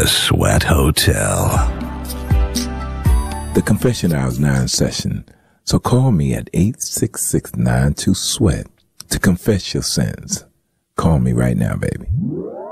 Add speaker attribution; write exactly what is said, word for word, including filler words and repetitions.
Speaker 1: Sweat Hotel.
Speaker 2: The confession hour is now in session, so call me at eight six six, nine two, SWEAT to confess your sins. Call me right now, baby.